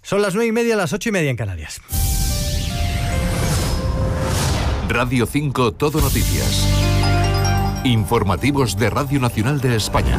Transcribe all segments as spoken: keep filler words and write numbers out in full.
Son las nueve y media, las ocho y media en Canarias. Radio cinco Todo Noticias. Informativos de Radio Nacional de España.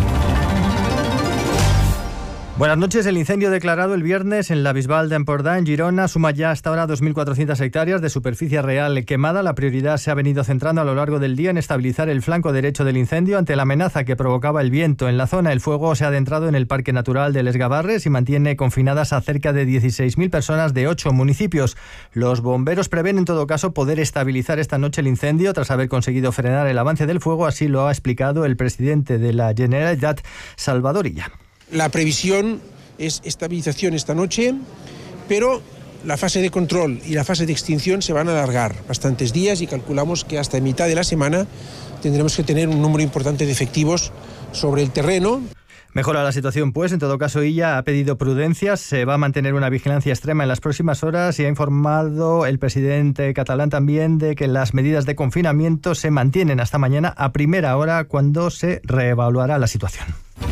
Buenas noches. El incendio declarado el viernes en la Bisbal de Empordà, en Girona, suma ya hasta ahora dos mil cuatrocientas hectáreas de superficie real quemada. La prioridad se ha venido centrando a lo largo del día en estabilizar el flanco derecho del incendio ante la amenaza que provocaba el viento. En la zona, el fuego se ha adentrado en el Parque Natural de Les Gavarres y mantiene confinadas a cerca de dieciséis mil personas de ocho municipios. Los bomberos prevén, en todo caso, poder estabilizar esta noche el incendio tras haber conseguido frenar el avance del fuego. Así lo ha explicado el presidente de la Generalitat, Salvador Illa. La previsión es estabilización esta noche, pero la fase de control y la fase de extinción se van a alargar bastantes días y calculamos que hasta mitad de la semana tendremos que tener un número importante de efectivos sobre el terreno. Mejora la situación, pues. En todo caso, Illa ha pedido prudencia. Se va a mantener una vigilancia extrema en las próximas horas y ha informado el presidente catalán también de que las medidas de confinamiento se mantienen hasta mañana a primera hora, cuando se reevaluará la situación.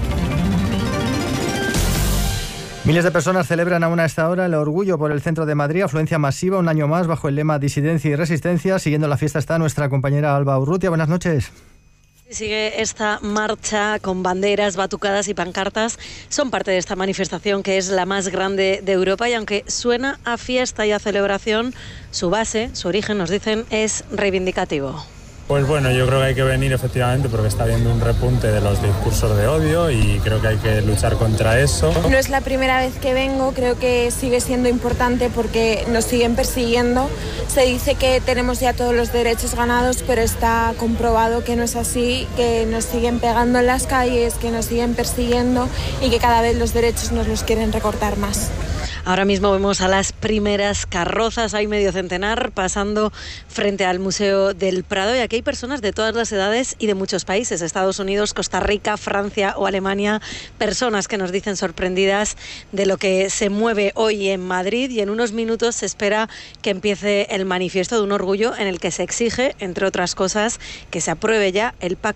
Miles de personas celebran aún a esta hora el orgullo por el centro de Madrid, afluencia masiva un año más bajo el lema Disidencia y Resistencia. Siguiendo la fiesta está nuestra compañera Alba Urrutia. Buenas noches. Sigue esta marcha con banderas, batucadas y pancartas. Son parte de esta manifestación que es la más grande de Europa y aunque suena a fiesta y a celebración, su base, su origen, nos dicen, es reivindicativo. Pues bueno, yo creo que hay que venir efectivamente porque está habiendo un repunte de los discursos de odio y creo que hay que luchar contra eso. No es la primera vez que vengo, creo que sigue siendo importante porque nos siguen persiguiendo. Se dice que tenemos ya todos los derechos ganados, pero está comprobado que no es así, que nos siguen pegando en las calles, que nos siguen persiguiendo y que cada vez los derechos nos los quieren recortar más. Ahora mismo vemos a las primeras carrozas, hay medio centenar, pasando frente al Museo del Prado, y aquí hay personas de todas las edades y de muchos países, Estados Unidos, Costa Rica, Francia o Alemania, personas que nos dicen sorprendidas de lo que se mueve hoy en Madrid, y en unos minutos se espera que empiece el manifiesto de un orgullo en el que se exige, entre otras cosas, que se apruebe ya el pacto